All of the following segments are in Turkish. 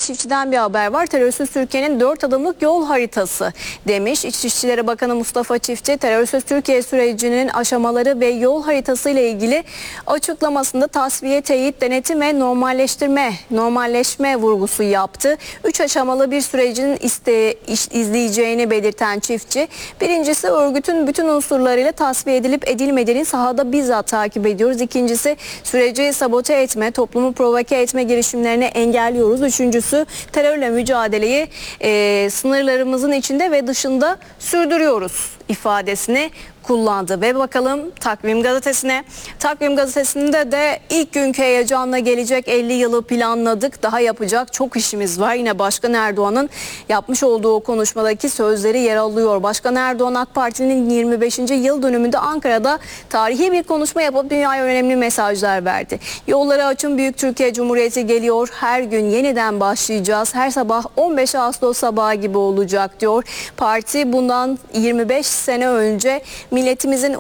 Çiftçi'den bir haber var. Terörsüz Türkiye'nin 4 adımlık yol haritası demiş. İçişleri Bakanı Mustafa Çiftçi, terörsüz Türkiye sürecinin aşamaları ve yol haritası ile ilgili açıklamasında tasfiye, teyit, denetim ve normalleşme vurgusu yaptı. 3 aşamalı bir sürecin izleyeceğini belirten Çiftçi, birincisi örgütün bütün unsurlarıyla tasfiye edilip edilmediğini sahada bizzat takip ediyoruz. İkincisi süreci sabote etme, toplumu provoke etme girişimlerini engelliyoruz. Üçüncüsü terörle mücadeleyi sınırlarımızın içinde ve dışında sürdürüyoruz ifadesini kullandı. Ve bakalım Takvim Gazetesi'ne. Takvim Gazetesi'nde de ilk günkü heyecanla gelecek 50 yılı planladık. Daha yapacak çok işimiz var. Yine Başkan Erdoğan'ın yapmış olduğu o konuşmadaki sözleri yer alıyor. Başkan Erdoğan AK Parti'nin 25. yıl dönümünde Ankara'da tarihi bir konuşma yapıp dünyaya önemli mesajlar verdi. Yolları açın, Büyük Türkiye Cumhuriyeti geliyor. Her gün yeniden başlayacağız. Her sabah 15 Ağustos sabahı gibi olacak diyor. Parti bundan 25 sene önce milletimizin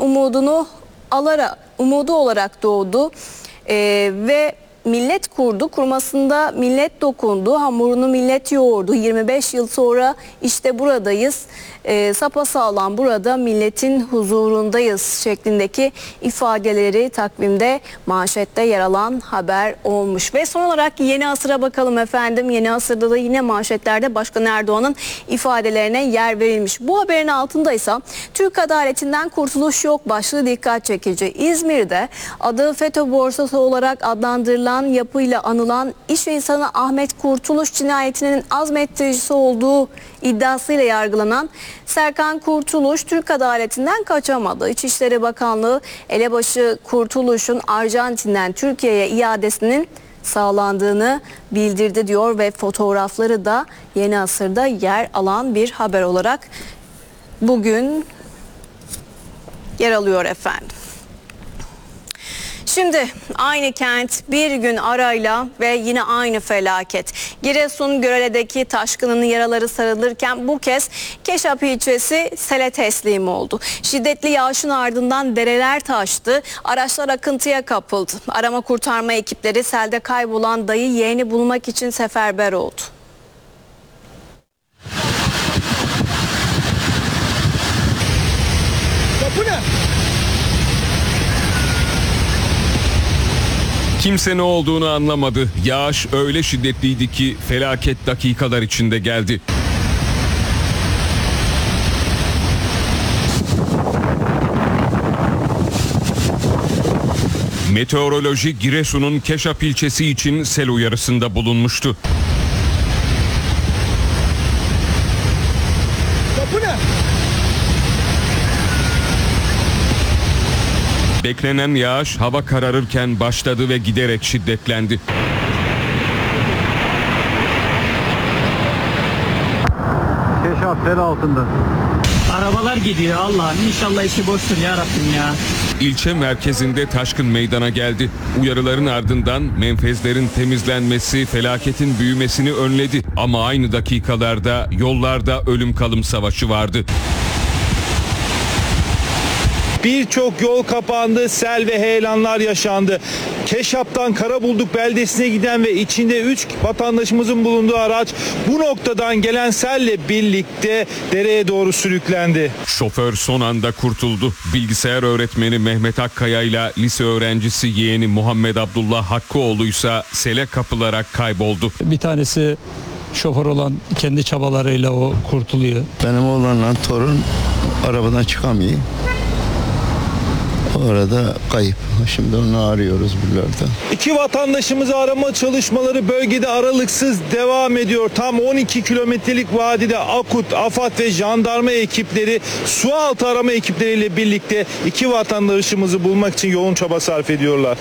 umudu olarak doğdu ve millet kurdu. Kurmasında millet dokundu. Hamurunu millet yoğurdu. 25 yıl sonra işte buradayız. Sapasağlam burada milletin huzurundayız şeklindeki ifadeleri takvimde, manşette yer alan haber olmuş. Ve son olarak Yeni Asır'a bakalım efendim. Yeni Asır'da da yine manşetlerde Başkan Erdoğan'ın ifadelerine yer verilmiş. Bu haberin altındaysa Türk adaletinden kurtuluş yok başlığı dikkat çekici. İzmir'de adı FETÖ borsası olarak adlandırılan yapıyla anılan iş insanı Ahmet Kurtuluş cinayetinin azmettiricisi olduğu iddiasıyla yargılanan Serkan Kurtuluş Türk adaletinden kaçamadı. İçişleri Bakanlığı elebaşı Kurtuluş'un Arjantin'den Türkiye'ye iadesinin sağlandığını bildirdi diyor ve fotoğrafları da Yeni Asır'da yer alan bir haber olarak bugün yer alıyor efendim. Şimdi aynı kent, bir gün arayla ve yine aynı felaket. Giresun Görele'deki taşkının yaraları sarılırken bu kez Keşap ilçesi sele teslim oldu. Şiddetli yağışın ardından dereler taştı, araçlar akıntıya kapıldı. Arama kurtarma ekipleri selde kaybolan dayı yeğeni bulmak için seferber oldu. Bu ne? Kimse ne olduğunu anlamadı. Yağış öyle şiddetliydi ki felaket dakikalar içinde geldi. Meteoroloji Giresun'un Keşap ilçesi için sel uyarısında bulunmuştu. Bu ne? Beklenen yağış hava kararırken başladı ve giderek şiddetlendi. Keşap sel altında. Arabalar gidiyor Allah'ım, inşallah işi boştur ya Rabbim ya. İlçe merkezinde taşkın meydana geldi. Uyarıların ardından menfezlerin temizlenmesi felaketin büyümesini önledi. Ama aynı dakikalarda yollarda ölüm kalım savaşı vardı. Birçok yol kapandı, sel ve heyelanlar yaşandı. Keşap'tan Karabulduk beldesine giden ve içinde 3 vatandaşımızın bulunduğu araç bu noktadan gelen selle birlikte dereye doğru sürüklendi. Şoför son anda kurtuldu. Bilgisayar öğretmeni Mehmet Akkaya ile lise öğrencisi yeğeni Muhammed Abdullah Hakkıoğlu ise sele kapılarak kayboldu. Bir tanesi şoför olan kendi çabalarıyla o kurtuluyor. Benim oğlanla torun arabadan çıkamıyor. Orada kayıp. Şimdi onu arıyoruz buralarda. 2 vatandaşımızı arama çalışmaları bölgede aralıksız devam ediyor. Tam 12 kilometrelik vadide AKUT, AFAD ve jandarma ekipleri sualtı arama ekipleriyle birlikte 2 vatandaşımızı bulmak için yoğun çaba sarf ediyorlar.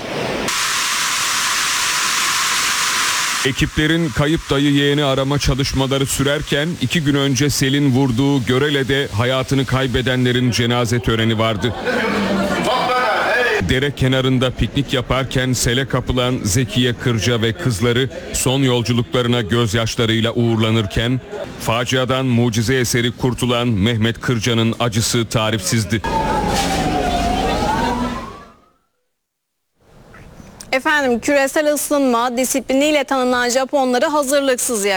Ekiplerin kayıp dayı yeğeni arama çalışmaları sürerken 2 gün önce selin vurduğu Görele'de hayatını kaybedenlerin cenaze töreni vardı. Dere kenarında piknik yaparken sele kapılan Zekiye Kırca ve kızları son yolculuklarına gözyaşlarıyla uğurlanırken faciadan mucize eseri kurtulan Mehmet Kırca'nın acısı tarifsizdi. Efendim küresel ısınma disipliniyle tanınan Japonları hazırlıksız